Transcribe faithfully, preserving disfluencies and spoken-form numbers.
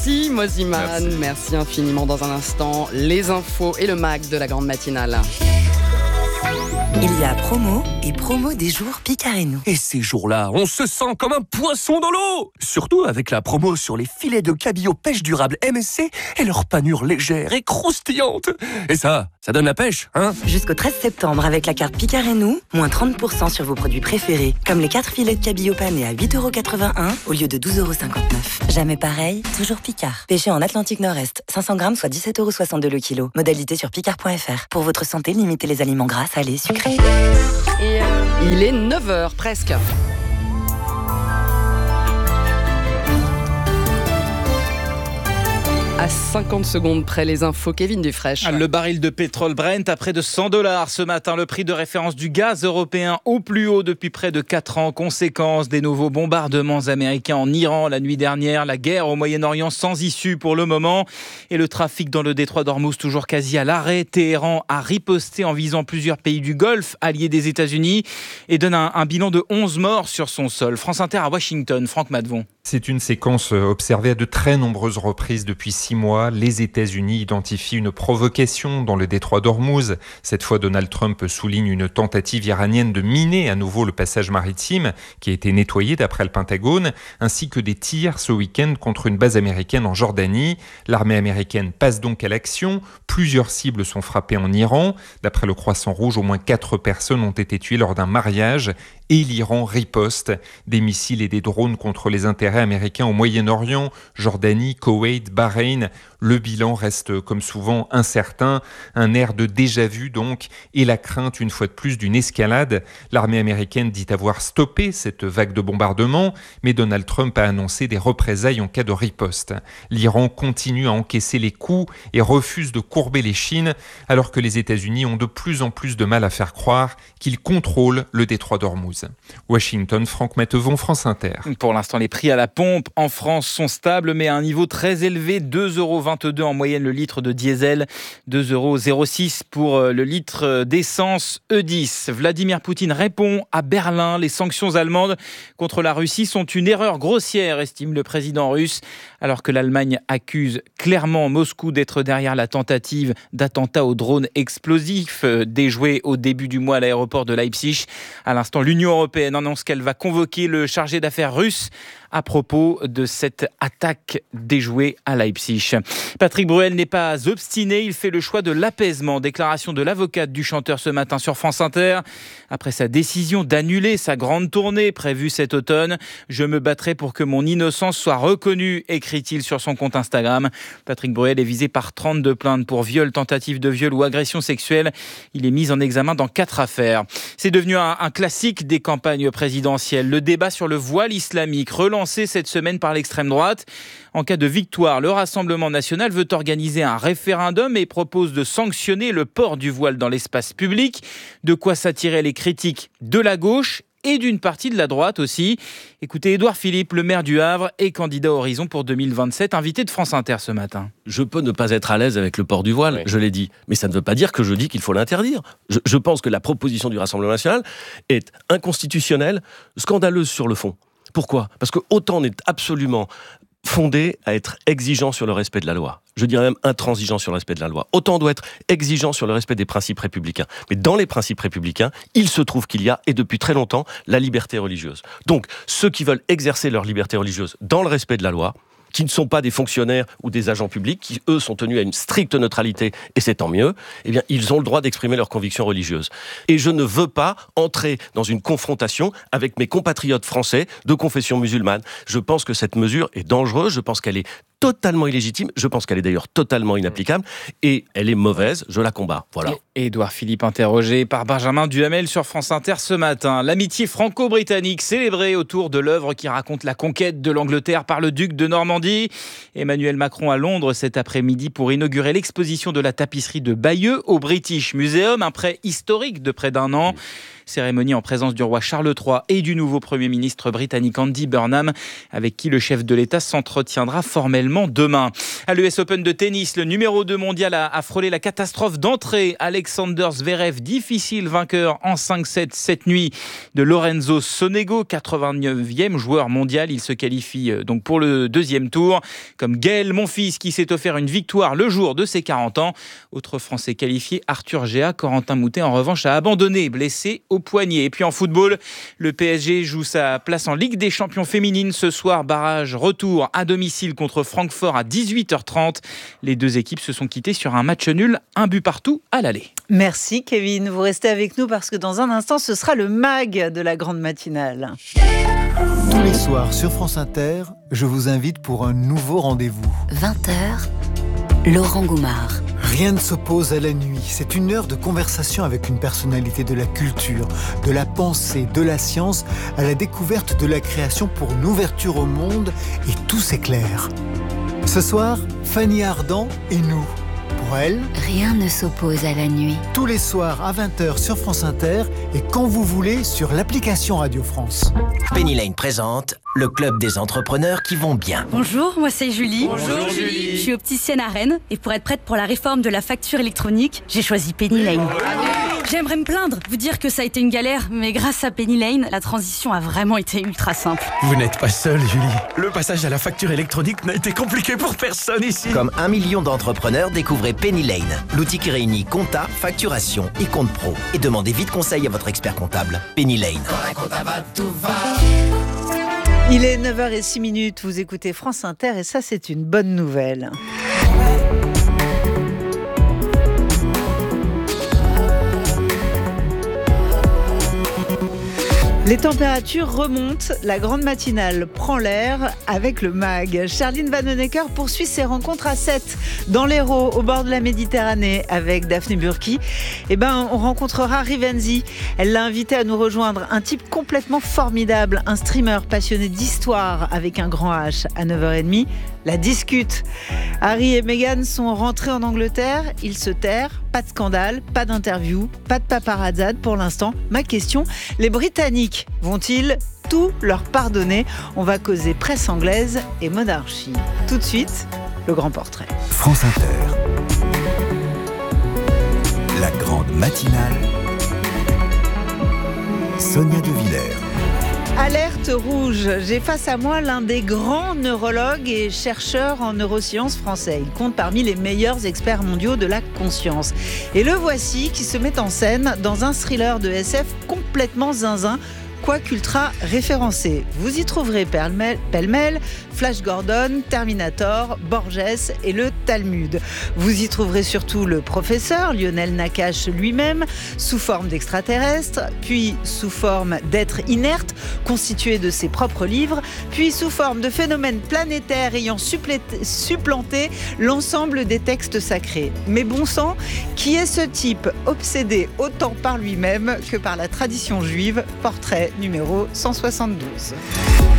Merci Moziman, merci. merci infiniment. Dans un instant, les infos et le mag de la grande matinale. Il y a promo et promo des jours Picard et nous. Et ces jours-là, on se sent comme un poisson dans l'eau. Surtout avec la promo sur les filets de cabillaud pêche durable M S C et leur panure légère et croustillante. Et ça, ça donne la pêche, hein? Jusqu'au treize septembre, avec la carte Picard et nous, moins trente pour cent sur vos produits préférés. Comme les quatre filets de cabillaud panés à huit euros quatre-vingt-un au lieu de douze euros cinquante-neuf. Jamais pareil, toujours Picard. Pêché en Atlantique Nord-Est, cinq cents grammes, soit dix-sept euros soixante-deux le kilo. Modalité sur picard point f r. Pour votre santé, limitez les aliments gras, salés, sucrés. Et euh, il est neuf heures presque. À cinquante secondes près, les infos, Kevin Dufraîche. Le baril de pétrole Brent à près de cent dollars ce matin. Le prix de référence du gaz européen au plus haut depuis près de quatre ans. Conséquence des nouveaux bombardements américains en Iran la nuit dernière. La guerre au Moyen-Orient sans issue pour le moment. Et le trafic dans le détroit d'Ormuz toujours quasi à l'arrêt. Téhéran a riposté en visant plusieurs pays du Golfe, alliés des États-Unis, et donne un, un bilan de onze morts sur son sol. France Inter à Washington, Franck Madvon. C'est une séquence observée à de très nombreuses reprises depuis six mois. Les États-Unis identifient une provocation dans le détroit d'Ormuz. Cette fois, Donald Trump souligne une tentative iranienne de miner à nouveau le passage maritime qui a été nettoyé d'après le Pentagone, ainsi que des tirs ce week-end contre une base américaine en Jordanie. L'armée américaine passe donc à l'action. Plusieurs cibles sont frappées en Iran. D'après le Croissant Rouge, au moins quatre personnes ont été tuées lors d'un mariage. Et l'Iran riposte des missiles et des drones contre les intérêts américains au Moyen-Orient, Jordanie, Koweït, Bahreïn. Le bilan reste comme souvent incertain, un air de déjà-vu donc, et la crainte une fois de plus d'une escalade. L'armée américaine dit avoir stoppé cette vague de bombardements, mais Donald Trump a annoncé des représailles en cas de riposte. L'Iran continue à encaisser les coups et refuse de courber les chines, alors que les États-Unis ont de plus en plus de mal à faire croire qu'ils contrôlent le détroit d'Ormuz. Washington, Franck Mattevon, France Inter. Pour l'instant, les prix à la pompe en France sont stables, mais à un niveau très élevé, deux euros vingt-deux en moyenne le litre de diesel, deux euros zéro six pour le litre d'essence E dix. Vladimir Poutine répond à Berlin. Les sanctions allemandes contre la Russie sont une erreur grossière, estime le président russe, alors que l'Allemagne accuse clairement Moscou d'être derrière la tentative d'attentat au drone explosif déjoué au début du mois à l'aéroport de Leipzig. À l'instant, l'Union européenne annonce qu'elle va convoquer le chargé d'affaires russe à propos de cette attaque déjouée à Leipzig. Patrick Bruel n'est pas obstiné, il fait le choix de l'apaisement. Déclaration de l'avocate du chanteur ce matin sur France Inter. Après sa décision d'annuler sa grande tournée prévue cet automne, je me battrai pour que mon innocence soit reconnue, écrit-il sur son compte Instagram. Patrick Bruel est visé par trente-deux plaintes pour viol, tentative de viol ou agression sexuelle. Il est mis en examen dans quatre affaires. C'est devenu un, un classique des campagnes présidentielles. Le débat sur le voile islamique, relancé cette semaine par l'extrême droite. En cas de victoire, le Rassemblement national veut organiser un référendum et propose de sanctionner le port du voile dans l'espace public. De quoi s'attirer les critiques de la gauche et d'une partie de la droite aussi. Écoutez, Édouard Philippe, le maire du Havre et candidat Horizon pour deux mille vingt-sept, invité de France Inter ce matin. Je peux ne pas être à l'aise avec le port du voile, oui. Je l'ai dit. Mais ça ne veut pas dire que je dis qu'il faut l'interdire. Je, je pense que la proposition du Rassemblement national est inconstitutionnelle, scandaleuse sur le fond. Pourquoi ? Parce que autant on est absolument fondé à être exigeant sur le respect de la loi. Je dirais même intransigeant sur le respect de la loi. Autant on doit être exigeant sur le respect des principes républicains. Mais dans les principes républicains, il se trouve qu'il y a, et depuis très longtemps, la liberté religieuse. Donc, ceux qui veulent exercer leur liberté religieuse dans le respect de la loi, qui ne sont pas des fonctionnaires ou des agents publics, qui, eux, sont tenus à une stricte neutralité, et c'est tant mieux, eh bien, ils ont le droit d'exprimer leurs convictions religieuses. Et je ne veux pas entrer dans une confrontation avec mes compatriotes français de confession musulmane. Je pense que cette mesure est dangereuse, je pense qu'elle est totalement illégitime, je pense qu'elle est d'ailleurs totalement inapplicable, et elle est mauvaise, je la combats. Voilà. Édouard Philippe interrogé par Benjamin Duhamel sur France Inter ce matin. L'amitié franco-britannique célébrée autour de l'œuvre qui raconte la conquête de l'Angleterre par le duc de Normandie. Emmanuel Macron à Londres cet après-midi pour inaugurer l'exposition de la tapisserie de Bayeux au British Museum, un prêt historique de près d'un an. Cérémonie en présence du roi Charles trois et du nouveau Premier ministre britannique Andy Burnham, avec qui le chef de l'État s'entretiendra formellement demain. À l'U S Open de tennis, le numéro deux mondial a, a frôlé la catastrophe d'entrée. Alexander Zverev, difficile vainqueur en cinq sept cette nuit de Lorenzo Sonego, quatre-vingt-neuvième joueur mondial. Il se qualifie donc pour le deuxième tour. Comme Gaël Monfils qui s'est offert une victoire le jour de ses quarante ans. Autre Français qualifié, Arthur Géat. Corentin Moutet, en revanche, a abandonné, blessé au poignet. Et puis en football, le P S G joue sa place en Ligue des Champions féminines. Ce soir, barrage retour à domicile contre Francfort à dix-huit heures trente. Les deux équipes se sont quittées sur un match nul, un but partout à l'aller. Merci Kevin, vous restez avec nous parce que dans un instant, ce sera le mag de la grande matinale. Tous les soirs sur France Inter, je vous invite pour un nouveau rendez-vous. vingt heures, Laurent Goumard. Rien ne s'oppose à la nuit. C'est une heure de conversation avec une personnalité de la culture, de la pensée, de la science, à la découverte de la création pour une ouverture au monde, et tout s'éclaire. Ce soir, Fanny Ardant et nous. Pour elle, rien ne s'oppose à la nuit. Tous les soirs à vingt heures sur France Inter et quand vous voulez sur l'application Radio France. Penny Lane présente le club des entrepreneurs qui vont bien. Bonjour, moi c'est Julie. Bonjour Julie. Je suis opticienne à Rennes et pour être prête pour la réforme de la facture électronique, j'ai choisi Penny Lane. J'aimerais me plaindre, vous dire que ça a été une galère, mais grâce à Penny Lane, la transition a vraiment été ultra simple. Vous n'êtes pas seule, Julie. Le passage à la facture électronique n'a été compliqué pour personne ici. Comme un million d'entrepreneurs, découvrez Penny Lane, l'outil qui réunit compta, facturation et compte pro. Et demandez vite conseil à votre expert comptable. Penny Lane. Il est neuf heures zéro six, vous écoutez France Inter et ça c'est une bonne nouvelle. Les températures remontent, la grande matinale prend l'air avec le mag. Charline Vanhoenacker poursuit ses rencontres à sept dans l'Hérault, au bord de la Méditerranée, avec Daphné Burki. Eh ben, on rencontrera Rivenzi. Elle l'a invité à nous rejoindre, un type complètement formidable, un streamer passionné d'histoire avec un grand H à neuf heures trente. La discute. Harry et Meghan sont rentrés en Angleterre, ils se terrent, pas de scandale, pas d'interview, pas de paparazzade pour l'instant. Ma question, les Britanniques vont-ils tout leur pardonner? On va causer presse anglaise et monarchie. Tout de suite, le grand portrait. France Inter. La grande matinale. Sonia De Villers. Alerte rouge, j'ai face à moi l'un des grands neurologues et chercheurs en neurosciences français. Il compte parmi les meilleurs experts mondiaux de la conscience. Et le voici qui se met en scène dans un thriller de S F complètement zinzin, quoique ultra référencé. Vous y trouverez pêle-mêle Flash Gordon, Terminator, Borges et le Talmud. Vous y trouverez surtout le professeur Lionel Nakache lui-même, sous forme d'extraterrestre, puis sous forme d'être inerte, constitué de ses propres livres, puis sous forme de phénomènes planétaires ayant supplété, supplanté l'ensemble des textes sacrés. Mais bon sang, qui est ce type obsédé autant par lui-même que par la tradition juive? Portrait numéro cent soixante-douze.